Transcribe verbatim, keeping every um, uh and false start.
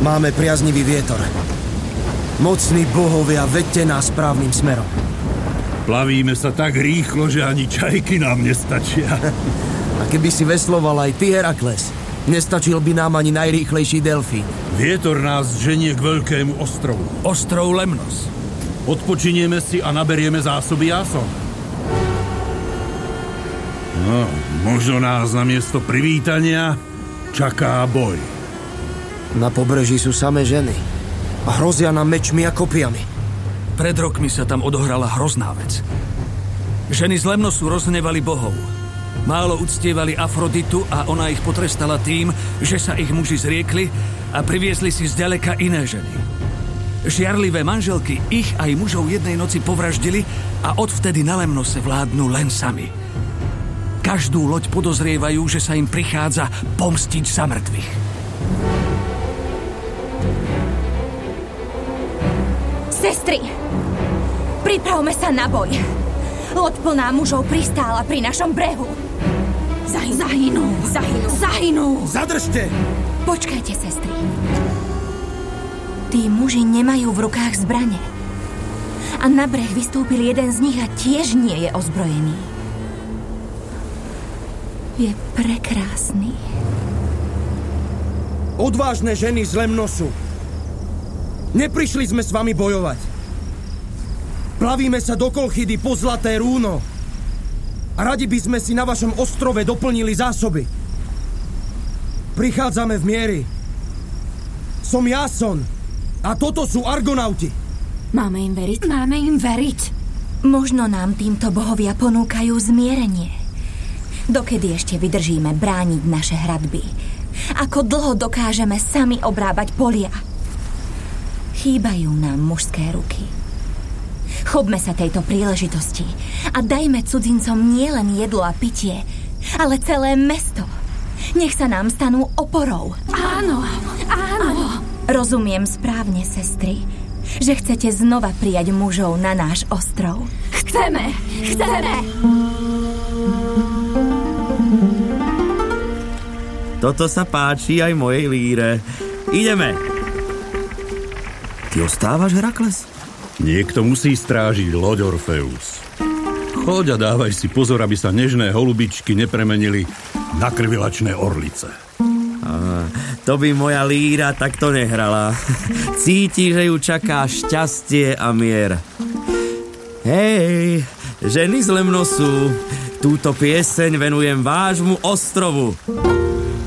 Máme priaznivý vietor. Mocní bohovia, vedte nás správnym smerom. Plavíme sa tak rýchlo, že ani čajky nám nestačia. A keby si vesloval aj ty, Herakles, nestačil by nám ani najrýchlejší delfín. Vietor nás ženie k veľkému ostrovu. Ostrov Lemnos. Odpočinieme si a naberieme zásoby Jason. No, možno nás namiesto privítania čaká boj. Na pobreží sú samé ženy a hrozia nám mečmi a kopiami. Pred rokmi sa tam odohrala hrozná vec. Ženy z Lemnosu rozhnevali bohov. Málo uctievali Afroditu a ona ich potrestala tým, že sa ich muži zriekli a priviezli si zďaleka iné ženy. Žiarlivé manželky ich aj mužov jednej noci povraždili a odvtedy na Lemnose vládnu len sami. Každú loď podozrievajú, že sa im prichádza pomstiť za mŕtvych. Sestry, pripravme sa na boj. Loď plná mužov pristála pri našom brehu. Zahynú. Zahynú. Zahynú. Zahynú. Zadržte! Počkajte, sestry. Tí muži nemajú v rukách zbrane. A na breh vystúpil jeden z nich a tiež nie je ozbrojený. Je prekrásny. Odvážne ženy z Lemnosu. Neprišli sme s vami bojovať. Plavíme sa do Kolchidy po zlaté rúno. A radi by sme si na vašom ostrove doplnili zásoby. Prichádzame v miery. Som Jason. A toto sú Argonauti. Máme im veriť? Máme im veriť. Možno nám týmto bohovia ponúkajú zmierenie. Dokedy ešte vydržíme brániť naše hradby? Ako dlho dokážeme sami obrábať polia? Chýbajú nám mužské ruky. Chopme sa tejto príležitosti a dajme cudzincom nielen jedlo a pitie, ale celé mesto. Nech sa nám stanú oporou. Áno, áno. Rozumiem správne, sestry, že chcete znova prijať mužov na náš ostrov. Chceme, chceme. Toto sa páči aj mojej líre. Ideme. Ty ostávaš, Herakles? Niekto musí strážiť loď, Orfeus. Choď a dávaj si pozor, aby sa nežné holubičky nepremenili na krvilačné orlice. Á, to by moja líra takto nehrala. Cíti, že ju čaká šťastie a mier. Hej, ženy z Lemnosu, túto pieseň venujem vášmu ostrovu.